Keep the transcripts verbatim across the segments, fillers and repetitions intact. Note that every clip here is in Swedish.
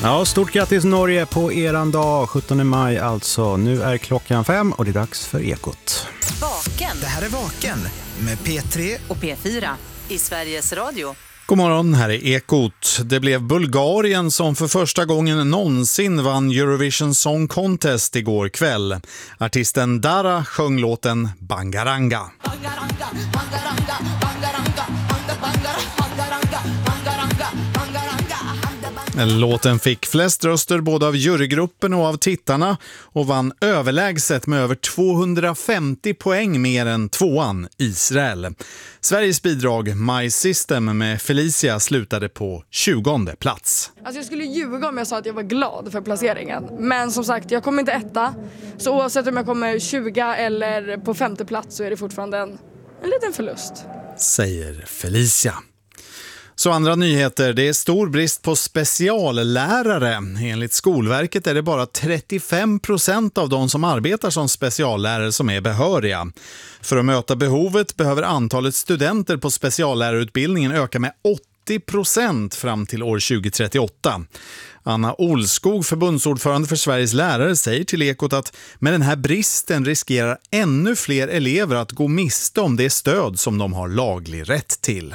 Ja, stort grattis Norge på eran dag, sjuttonde maj alltså. Nu är klockan fem och det är dags för Ekot. Vaken. Det här är Vaken med P tre och P fyra i Sveriges Radio. God morgon, här är Ekot. Det blev Bulgarien som för första gången någonsin vann Eurovision Song Contest igår kväll. Artisten Dara sjöng låten Bangaranga. Bangaranga, bangaranga, bangaranga, bangaranga, bangaranga, bangaranga, bangaranga. Låten fick flest röster både av jurygruppen och av tittarna och vann överlägset med över tvåhundrafemtio poäng mer än tvåan Israel. Sveriges bidrag My System med Felicia slutade på tjugonde plats. Alltså jag skulle ljuga om jag sa att jag var glad för placeringen. Men som sagt, jag kommer inte etta. Så oavsett om jag kommer tjugo eller på femte plats så är det fortfarande en, en liten förlust. Säger Felicia. Så andra nyheter, det är stor brist på speciallärare. Enligt Skolverket är det bara trettiofem procent av de som arbetar som speciallärare som är behöriga. För att möta behovet behöver antalet studenter på speciallärarutbildningen öka med åttio procent fram till år tjugo trettioåtta. Anna Olskog, förbundsordförande för Sveriges lärare, säger till Ekot att med den här bristen riskerar ännu fler elever att gå miste om det stöd som de har laglig rätt till.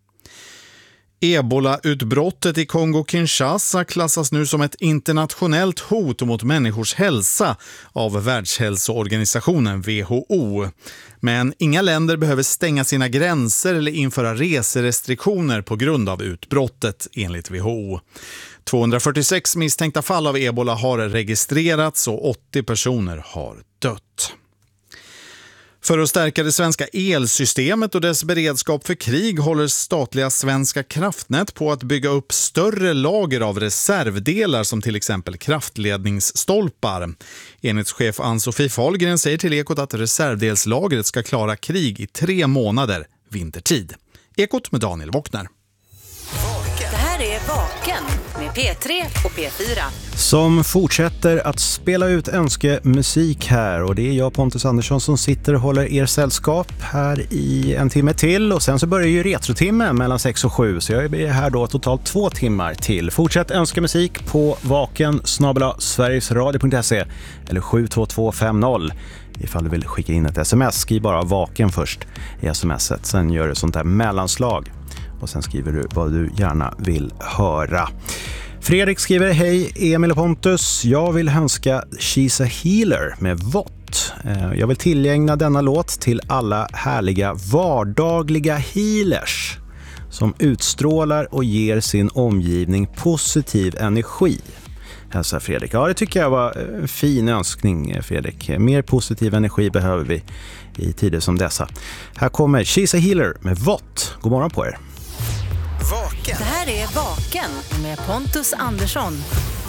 Ebola-utbrottet i Kongo-Kinshasa klassas nu som ett internationellt hot mot människors hälsa av Världshälsoorganisationen W H O. Men inga länder behöver stänga sina gränser eller införa reserestriktioner på grund av utbrottet, enligt W H O. tvåhundrafyrtiosex misstänkta fall av ebola har registrerats och åttio personer har dött. För att stärka det svenska elsystemet och dess beredskap för krig håller statliga Svenska kraftnät på att bygga upp större lager av reservdelar som till exempel kraftledningsstolpar. Enhetschef Ann-Sofie Fahlgren säger till Ekot att reservdelslagret ska klara krig i tre månader vintertid. Ekot med Daniel Wockner. Det här är Vaken med P tre och P fyra. Som fortsätter att spela ut önskemusik här, och det är jag, Pontus Andersson, som sitter och håller er sällskap här i en timme till, och sen så börjar ju retrotimme mellan sex och sju, så jag är här då totalt två timmar till. Fortsätt önskemusik på vaken snabel-a sverigesradio punkt se eller sju två två fem noll. Ifall du vill skicka in ett sms, skriv bara vaken först i smset, sen gör du sånt där mellanslag och sen skriver du vad du gärna vill höra. Fredrik skriver: hej Emil och Pontus, jag vill önska She's a Healer med Vott. Jag vill tillägna denna låt till alla härliga vardagliga healers som utstrålar och ger sin omgivning positiv energi. Hälsa Fredrik. Ja, det tycker jag var en fin önskning, Fredrik. Mer positiv energi behöver vi i tider som dessa. Här kommer She's a Healer med Vott. God morgon på er. Vaken. Det här är Vaken med Pontus Andersson.